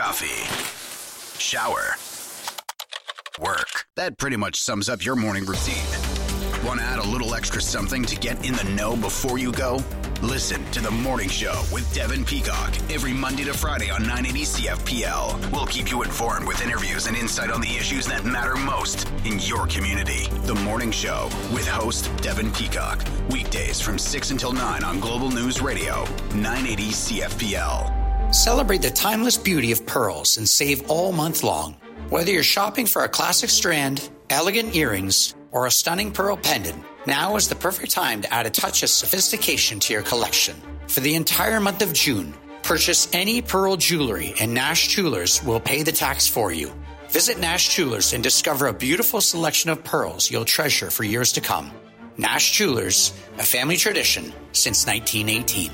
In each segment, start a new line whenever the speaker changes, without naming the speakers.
coffee, shower, work. That pretty much sums up your morning routine. Want to add a little extra something to get in the know before you go? Listen to The Morning Show with Devin Peacock every Monday to Friday on 980 CFPL. We'll keep you informed with interviews and insight on the issues that matter most in your community. The Morning Show with host Devin Peacock. Weekdays from 6 until 9 on Global News Radio, 980 CFPL.
Celebrate the timeless beauty of pearls and save all month long. Whether you're shopping for a classic strand, elegant earrings, or a stunning pearl pendant, now is the perfect time to add a touch of sophistication to your collection. For the entire month of June, purchase any pearl jewelry and Nash Jewelers will pay the tax for you. Visit Nash Jewelers and discover a beautiful selection of pearls you'll treasure for years to come. Nash Jewelers, a family tradition since 1918.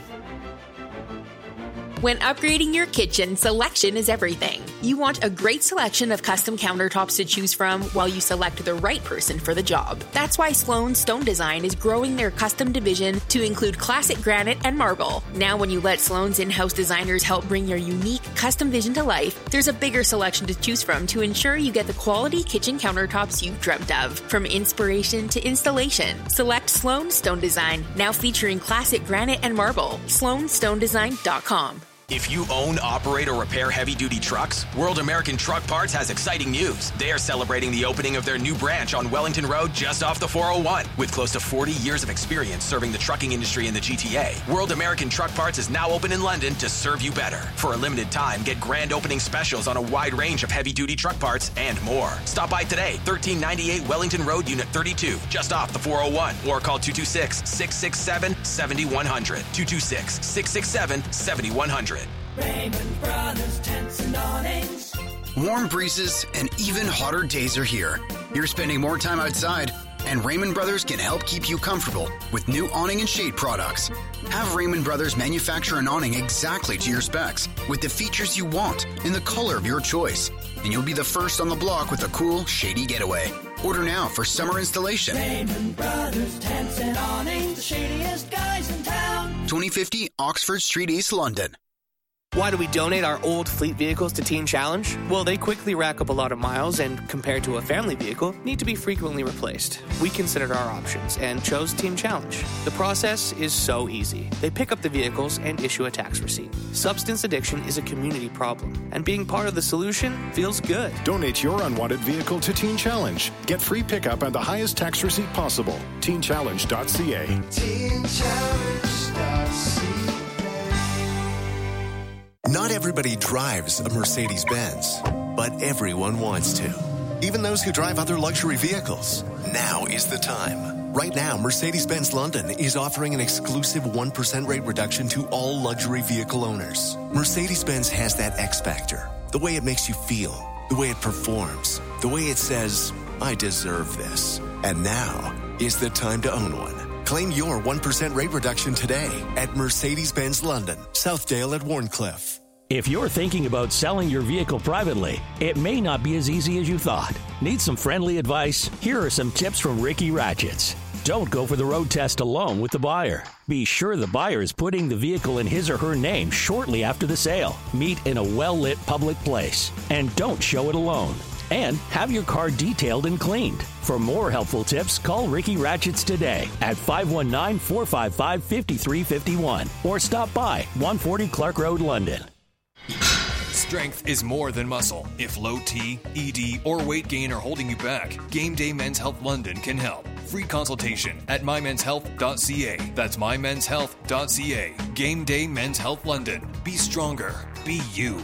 When upgrading your kitchen, selection is everything. You want a great selection of custom countertops to choose from while you select the right person for the job. That's why Sloan Stone Design is growing their custom division to include classic granite and marble. Now when you let Sloan's in-house designers help bring your unique custom vision to life, there's a bigger selection to choose from to ensure you get the quality kitchen countertops you've dreamt of. From inspiration to installation, select Sloan Stone Design, now featuring classic granite and marble. SloanStoneDesign.com.
If you own, operate, or repair heavy-duty trucks, World American Truck Parts has exciting news. They are celebrating the opening of their new branch on Wellington Road just off the 401. With close to 40 years of experience serving the trucking industry in the GTA, World American Truck Parts is now open in London to serve you better. For a limited time, get grand opening specials on a wide range of heavy-duty truck parts and more. Stop by today, 1398 Wellington Road, Unit 32, just off the 401, or call 226-667-7100. 226-667-7100.
Raymond Brothers Tents and Awnings.
Warm breezes and even hotter days are here. You're spending more time outside, and Raymond Brothers can help keep you comfortable with new awning and shade products. Have Raymond Brothers manufacture an awning exactly to your specs with the features you want in the color of your choice, and you'll be the first on the block with a cool, shady getaway. Order now for summer installation.
Raymond Brothers Tents and Awnings, the shadiest guys in town.
2050 Oxford Street, East London.
Why do we donate our old fleet vehicles to Teen Challenge? Well, they quickly rack up a lot of miles and, compared to a family vehicle, need to be frequently replaced. We considered our options and chose Teen Challenge. The process is so easy. They pick up the vehicles and issue a tax receipt. Substance addiction is a community problem, and being part of the solution feels good.
Donate your unwanted vehicle to Teen Challenge. Get free pickup and the highest tax receipt possible. TeenChallenge.ca.
TeenChallenge.ca. Not everybody drives a Mercedes-Benz, but everyone wants to. Even those who drive other luxury vehicles. Now is the time. Right now, Mercedes-Benz London is offering an exclusive 1% rate reduction to all luxury vehicle owners. Mercedes-Benz has that X factor. The way it makes you feel. The way it performs. The way it says, I deserve this. And now is the time to own one. Claim your 1% rate reduction today at Mercedes-Benz London, Southdale at Warncliffe.
If you're thinking about selling your vehicle privately, it may not be as easy as you thought. Need some friendly advice? Here are some tips from Ricky Ratchets. Don't go for the road test alone with the buyer. Be sure the buyer is putting the vehicle in his or her name shortly after the sale. Meet in a well-lit public place. And don't show it alone. And have your car detailed and cleaned. For more helpful tips, call Ricky Ratchets today at 519-455-5351 or stop by 140 Clark Road, London.
Strength is more than muscle. If low T, ED, or weight gain are holding you back, Game Day Men's Health London can help. Free consultation at mymenshealth.ca. That's mymenshealth.ca. Game Day Men's Health London. Be stronger. Be you.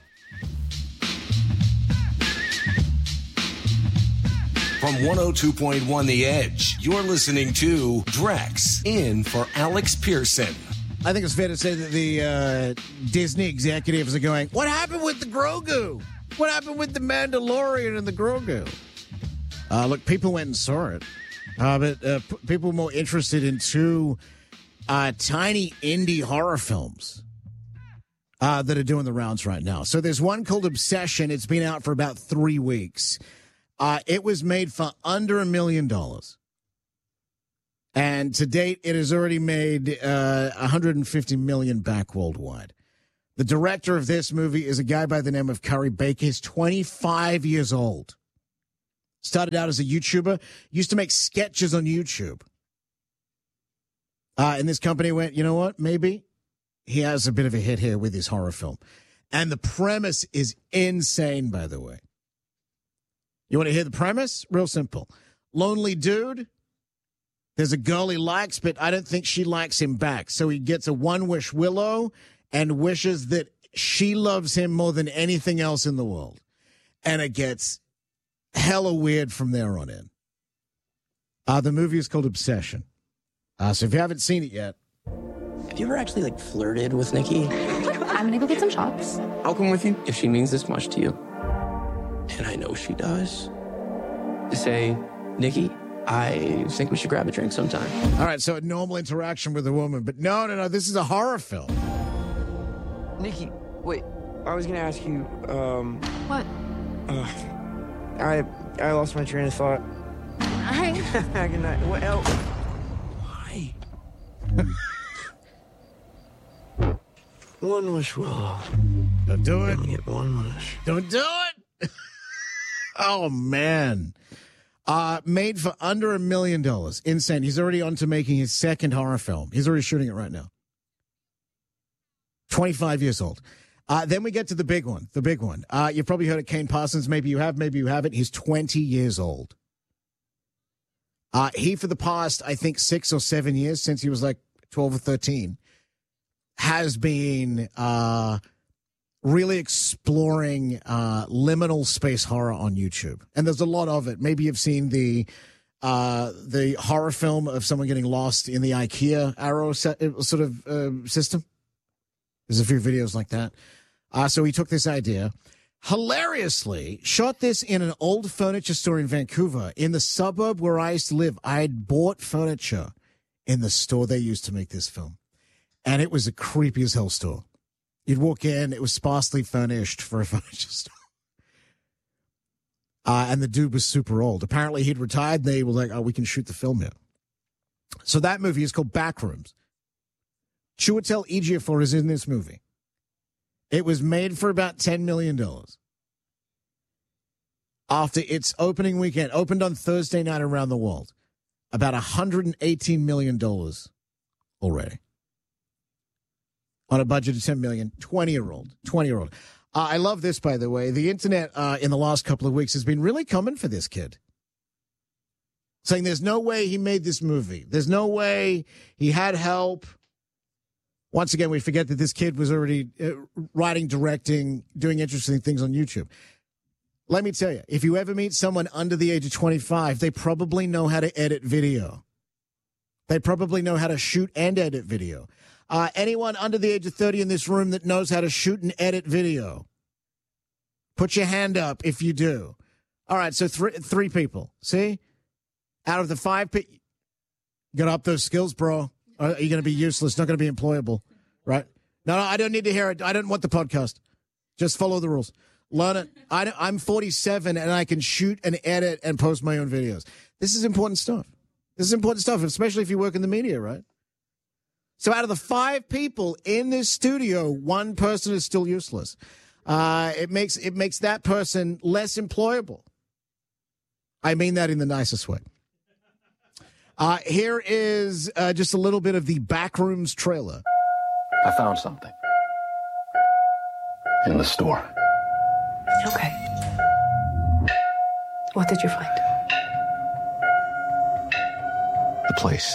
From 102.1 The Edge, you're listening to Drex, in for Alex Pearson.
I think it's fair to say that the Disney executives are going, what happened with the Grogu? What happened with the Mandalorian and the Grogu? Look, people went and saw it. But people were more interested in two tiny indie horror films that are doing the rounds right now. So there's one called Obsession. It's been out for about 3 weeks. It was made for under $1 million. And to date, it has already made $150 million back worldwide. The director of this movie is a guy by the name of Curry Baker. He's 25 years old. Started out as a YouTuber. Used to make sketches on YouTube. And this company went, you know what? Maybe he has a bit of a hit here with his horror film. And the premise is insane, by the way. You want to hear the premise? Real simple. Lonely dude. There's a girl he likes, but I don't think she likes him back. So he gets a one-wish willow and wishes that she loves him more than anything else in the world. And it gets hella weird from there on in. The movie is called Obsession. So if you haven't seen it yet.
Have you ever actually, flirted with Nikki?
I'm gonna go get some shots.
I'll come with you if she means this much to you. And I know she does. To say, Nikki, I think we should grab a drink sometime.
All right, so a normal interaction with a woman. But no, this is a horror film.
Nikki, wait. I was gonna ask you,
What?
I lost my train of thought.
Hi.
Good night. Well,
Why?
one wish will.
Don't do it.
Get one wish.
Don't do it. Oh, man. Made for under $1 million. Insane. He's already on to making his second horror film. He's already shooting it right now. 25 years old. Then we get to the big one. The big one. You've probably heard of Kane Parsons. Maybe you have, maybe you haven't. He's 20 years old. He, for the past, I think, 6 or 7 years, since he was 12 or 13, has been really exploring liminal space horror on YouTube. And there's a lot of it. Maybe you've seen the horror film of someone getting lost in the IKEA arrow sort of system. There's a few videos like that. So he took this idea, hilariously shot this in an old furniture store in Vancouver, in the suburb where I used to live. I had bought furniture in the store they used to make this film. And it was a creepy as hell store. You'd walk in, it was sparsely furnished for a furniture store. And the dude was super old. Apparently he'd retired. They were like, oh, we can shoot the film here. So that movie is called Backrooms. Chiwetel Ejiofor is in this movie. It was made for about $10 million. After its opening weekend, opened on Thursday night around the world, about $118 million already. On a budget of $10 million, 20-year-old. I love this, by the way. The internet in the last couple of weeks has been really coming for this kid. Saying there's no way he made this movie. There's no way he had help. Once again, we forget that this kid was already writing, directing, doing interesting things on YouTube. Let me tell you, if you ever meet someone under the age of 25, they probably know how to edit video. They probably know how to shoot and edit video. Anyone under the age of 30 in this room that knows how to shoot and edit video? Put your hand up if you do. All right, so three people. See? Out of the 5 people, you got to up those skills, bro. Or are you going to be useless, not going to be employable, right? No, I don't need to hear it. I don't want the podcast. Just follow the rules. Learn it. I'm 47, and I can shoot and edit and post my own videos. This is important stuff. Especially if you work in the media, right? So out of the 5 people in this studio, 1 person is still useless. It makes that person less employable. I mean that in the nicest way. Here is just a little bit of the Backrooms trailer.
I found something in the store.
Okay. What did you find?
The place.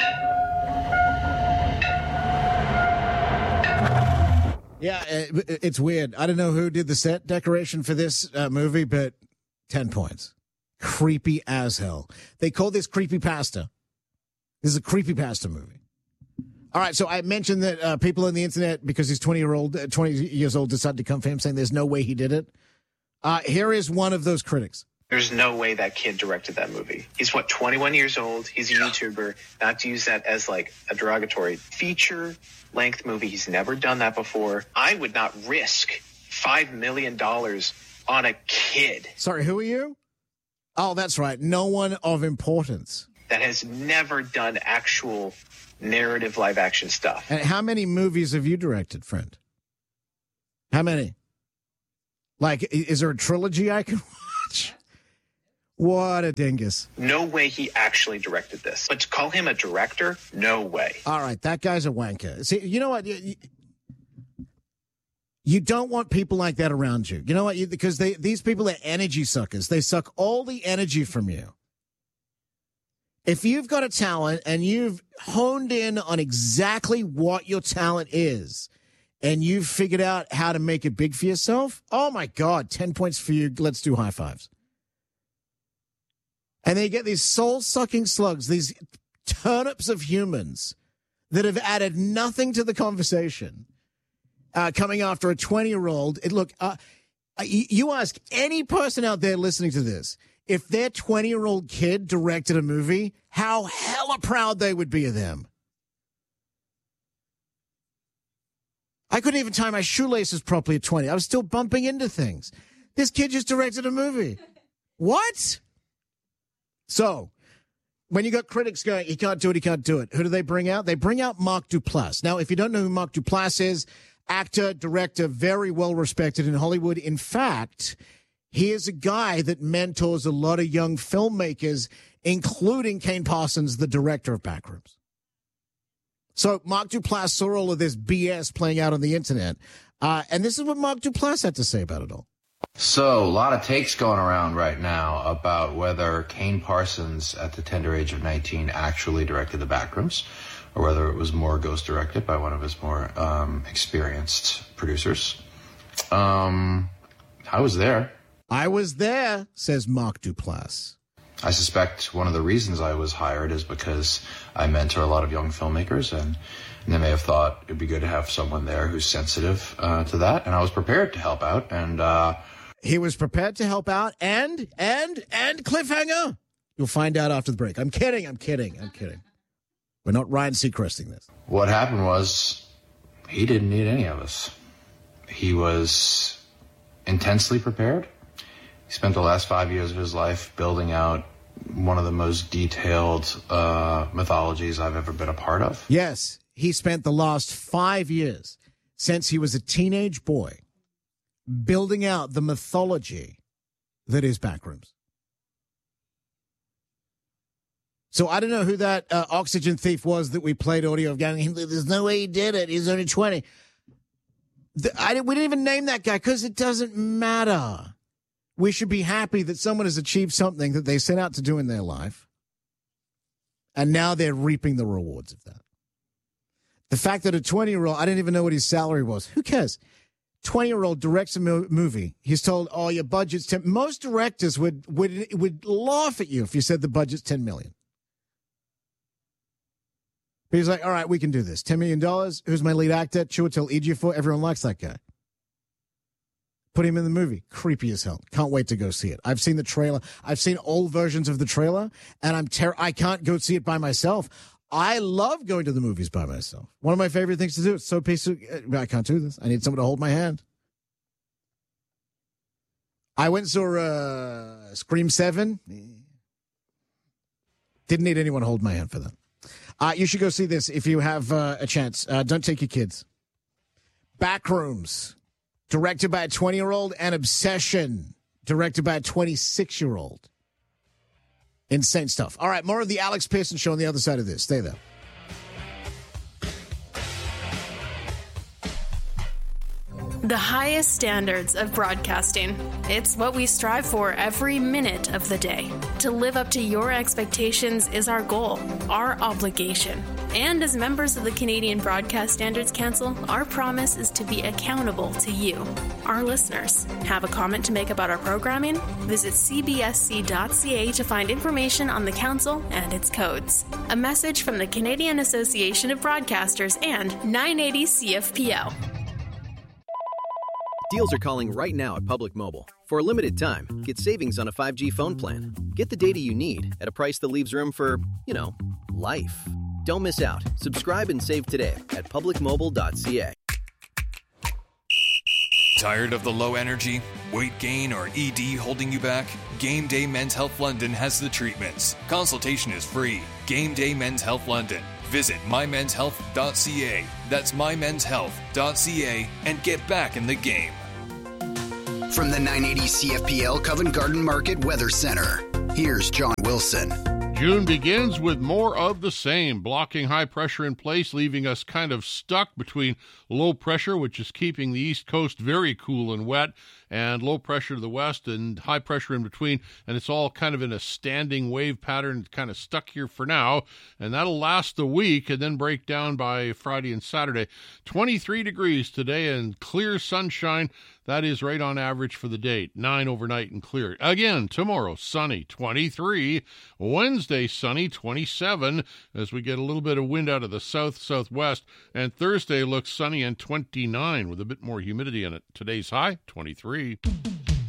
Yeah, it's weird. I don't know who did the set decoration for this movie, but 10 points. Creepy as hell. They call this Creepypasta. This is a Creepypasta movie. All right, so I mentioned that people on the internet, because he's 20 years old, decided to come for him, saying there's no way he did it. Here is one of those critics.
There's no way that kid directed that movie. He's, 21 years old. He's a YouTuber. Not to use that as, a derogatory feature-length movie. He's never done that before. I would not risk $5 million on a kid.
Sorry, who are you? Oh, that's right. No one of importance.
That has never done actual narrative live-action stuff.
And how many movies have you directed, friend? How many? Like, is there a trilogy I can watch? What a dingus.
No way he actually directed this. But to call him a director, no way.
All right, that guy's a wanker. See, you know what? You don't want people like that around you. You know what? Because these people are energy suckers. They suck all the energy from you. If you've got a talent and you've honed in on exactly what your talent is, and you've figured out how to make it big for yourself, oh my God, 10 points for you. Let's do high fives. And they get these soul-sucking slugs, these turnips of humans that have added nothing to the conversation, coming after a 20-year-old. Look, you ask any person out there listening to this, if their 20-year-old kid directed a movie, how hella proud they would be of them. I couldn't even tie my shoelaces properly at 20. I was still bumping into things. This kid just directed a movie. What? So, when you got critics going, he can't do it, who do they bring out? They bring out Mark Duplass. Now, if you don't know who Mark Duplass is, actor, director, very well respected in Hollywood. In fact, he is a guy that mentors a lot of young filmmakers, including Kane Parsons, the director of Backrooms. So Mark Duplass saw all of this BS playing out on the internet, and this is what Mark Duplass had to say about it all.
So, a lot of takes going around right now about whether Kane Parsons, at the tender age of 19, actually directed the Backrooms, or whether it was more ghost directed by one of his more experienced producers. I was there.
I was there, says Mark Duplass.
I suspect one of the reasons I was hired is because I mentor a lot of young filmmakers, and they may have thought it'd be good to have someone there who's sensitive to that, and I was prepared to help out, and
he was prepared to help out, and cliffhanger. You'll find out after the break. I'm kidding. We're not Ryan Seacresting this.
What happened was he didn't need any of us. He was intensely prepared. He spent the last 5 years of his life building out one of the most detailed mythologies I've ever been a part of.
Yes, he spent the last 5 years, since he was a teenage boy, building out the mythology that is Backrooms. So I don't know who that oxygen thief was that we played audio of going, there's no way he did it. He's only 20. We didn't even name that guy because it doesn't matter. We should be happy that someone has achieved something that they set out to do in their life, and now they're reaping the rewards of that. The fact that a 20-year-old, I didn't even know what his salary was. Who cares? 20-year-old directs a movie. He's told, oh, your budget's 10. Most directors would laugh at you if you said the budget's $10 million. But he's like, all right, we can do this. $10 million. Who's my lead actor? Chiwetel Ejiofor. Everyone likes that guy. Put him in the movie. Creepy as hell. Can't wait to go see it. I've seen the trailer. I've seen old versions of the trailer, and I can't go see it by myself. I love going to the movies by myself. One of my favorite things to do. It's so peaceful. I can't do this. I need someone to hold my hand. I went and saw Scream 7. Didn't need anyone to hold my hand for that. You should go see this if you have a chance. Don't take your kids. Backrooms, directed by a 20-year-old, and Obsession, directed by a 26-year-old. Insane stuff. All right, more of the Alex Pearson Show on the other side of this. Stay there.
The highest standards of broadcasting. It's what we strive for every minute of the day. To live up to your expectations is our goal, our obligation. And as members of the Canadian Broadcast Standards Council, our promise is to be accountable to you, our listeners. Have a comment to make about our programming? Visit cbsc.ca to find information on the council and its codes. A message from the Canadian Association of Broadcasters and 980 CFPL.
Deals are calling right now at Public Mobile. For a limited time, get savings on a 5G phone plan. Get the data you need at a price that leaves room for, life. Don't miss out. Subscribe and save today at publicmobile.ca.
Tired of the low energy, weight gain, or ED holding you back? Game Day Men's Health London has the treatments. Consultation is free. Game Day Men's Health London. Visit mymenshealth.ca. That's mymenshealth.ca and get back in the game.
From the 980 CFPL Covent Garden Market Weather Center, here's John Wilson.
June begins with more of the same, blocking high pressure in place, leaving us kind of stuck between low pressure, which is keeping the East Coast very cool and wet, and low pressure to the west and high pressure in between, and it's all kind of in a standing wave pattern, kind of stuck here for now, and that'll last a week and then break down by Friday and Saturday. 23 degrees today and clear sunshine. That is right on average for the date. 9 overnight and clear. Again, tomorrow, sunny, 23. Wednesday, sunny, 27, as we get a little bit of wind out of the south-southwest. And Thursday looks sunny and 29 with a bit more humidity in it. Today's high, 23.